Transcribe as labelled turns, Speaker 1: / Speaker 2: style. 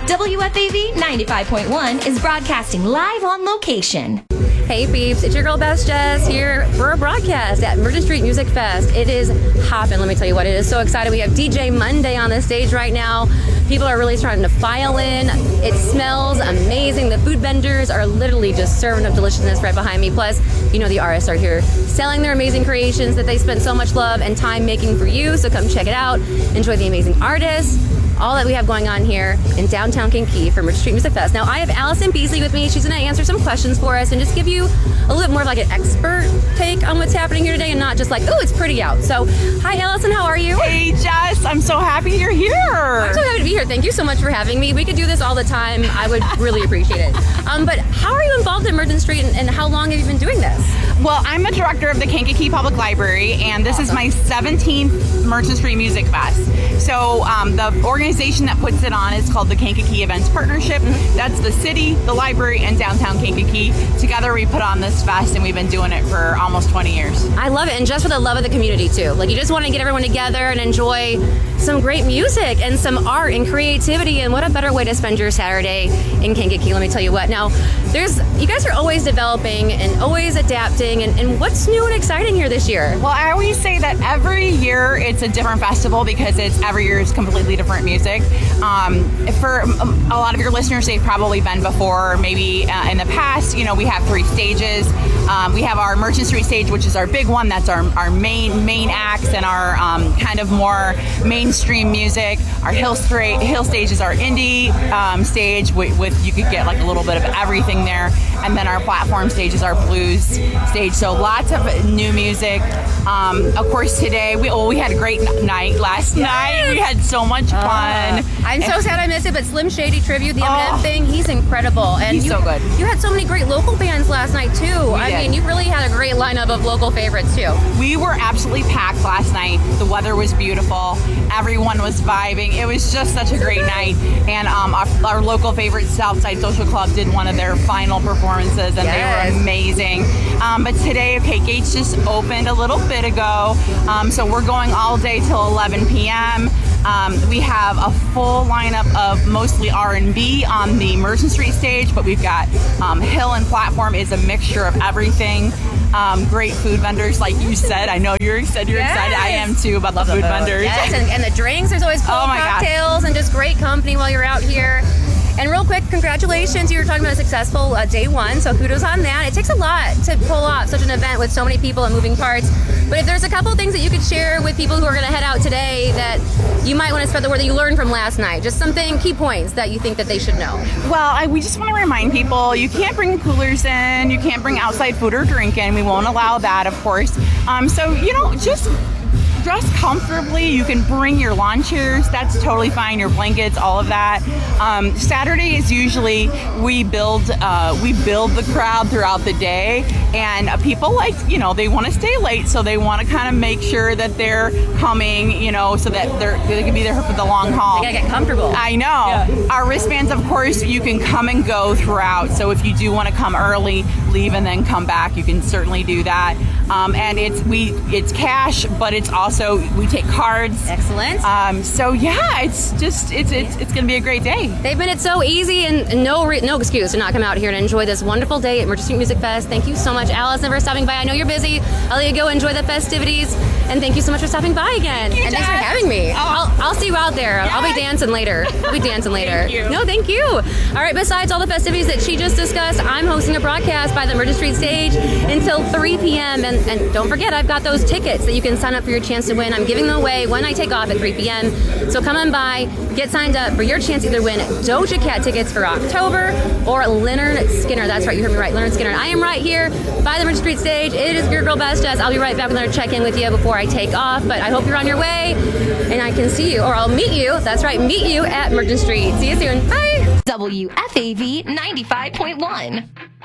Speaker 1: WFAV 95.1 is broadcasting live on location.
Speaker 2: Hey peeps, it's your girl Best Jess here for a broadcast at Merchant Street Music Fest. It is hopping, let me tell you what, it is so exciting. We have DJ Monday on the stage right now. People are really starting to file in. It smells amazing. The food vendors are literally just serving up deliciousness right behind me. Plus, you know the artists are here selling their amazing creations that they spent so much love and time making for you. So come check it out. Enjoy the amazing artists. All that we have going on here in downtown Kankakee for Merchant Street Music Fest. Now, I have Allison Beasley with me. She's going to answer some questions for us and just give you a little bit more of like an expert take on what's happening here today and not just like, oh, it's pretty out. So, hi, Allison. How are you?
Speaker 3: Hey, Jess. I'm so happy you're here.
Speaker 2: I'm so happy to be here. Thank you so much for having me. We could do this all the time. I would really appreciate it. But how are you involved in Merchant Street and how long have you been doing this?
Speaker 3: Well, I'm the director of the Kankakee Public Library, and this is my 17th Merchant Street Music Fest. So the organization that puts it on is called the Kankakee Events Partnership. That's the city, the library, and downtown Kankakee. Together we put on this fest, and we've been doing it for almost 20 years.
Speaker 2: I love it, and just for the love of the community too. Like, you just want to get everyone together and enjoy some great music and some art and creativity, and what a better way to spend your Saturday in Kankakee, let me tell you what. Now, you guys are always developing and always adapting, and what's new and exciting here this year?
Speaker 3: Well, I always say that every year it's a different festival because every year is completely different music. For a lot of your listeners, they've probably been before, maybe in the past. You know, we have 3 stages. We have our Merchant Street stage, which is our big one. That's our main acts and our kind of more mainstream music. Our Hill stage is our indie stage with you could get like a little bit of everything there. And then our platform stage is our blues stage. So lots of new music. Of course, today we had a great night last night. We had so much fun.
Speaker 2: I'm so sad I missed it, but Slim Shady tribute, the Eminem thing, he's incredible. And
Speaker 3: he's so good.
Speaker 2: You had so many great local bands last night too. I mean, you really had a great lineup of local favorites too.
Speaker 3: We were absolutely packed last night. The weather was beautiful. Everyone was vibing. It was just such a great night. And our local favorite, Southside Social Club, did one of their final performances, and they were amazing. But today, okay, gates just opened a little bit ago, so we're going all day till 11 p.m. We have a full lineup of mostly R&B on the Merchant Street stage, but we've got Hill and Platform is a mixture of everything. Great food vendors, like you said. I know you're excited. I am too about the food vendors.
Speaker 2: Yes, and the drinks. There's always cold cocktails and just great company while you're out here. And real quick, congratulations. You were talking about a successful day one, so kudos on that. It takes a lot to pull off such an event with so many people and moving parts. But if there's a couple things that you could share with people who are going to head out today that you might want to spread the word that you learned from last night, just key points that you think that they should know.
Speaker 3: Well, we just want to remind people, you can't bring coolers in, you can't bring outside food or drink in. We won't allow that, of course. So, just dress comfortably. You can bring your lawn chairs. That's totally fine. Your blankets, all of that. Saturday is usually we build the crowd throughout the day, and people they want to stay late, so they want to kind of make sure that they're coming, so that they can be there for the long haul.
Speaker 2: They gotta get comfortable.
Speaker 3: I know. Yeah. Our wristbands, of course, you can come and go throughout. So if you do want to come early, leave, and then come back, you can certainly do that. And it's cash, but it's also we take cards.
Speaker 2: Excellent.
Speaker 3: So yeah, it's going to be a great day.
Speaker 2: They've made it so easy and no excuse to not come out here and enjoy this wonderful day at Merchant Street Music Fest. Thank you so much, Allison, for stopping by. I know you're busy. I'll let you go enjoy the festivities, and thank you so much for stopping by again.
Speaker 3: Thank you,
Speaker 2: and thanks for having me. I'll see you out there. Yes. I'll be dancing later.
Speaker 3: Thank you.
Speaker 2: No, thank you. All right, besides all the festivities that she just discussed, I'm hosting a broadcast by the Merchant Street stage until 3 p.m. And don't forget, I've got those tickets that you can sign up for your chance to win. I'm giving them away when I take off at 3 p.m. So come on by, get signed up for your chance to either win Doja Cat tickets for October or Lynyrd Skynyrd. That's right, you heard me right, Lynyrd Skynyrd. I am right here by the Merchant Street stage. It is your girl Best Jess. I'll be right back with another check-in with you before I take off, but I hope you're on your way and I can see you, or I'll meet you. That's right, meet you at Merchant Street. See you soon. Bye.
Speaker 1: WFAV 95.1.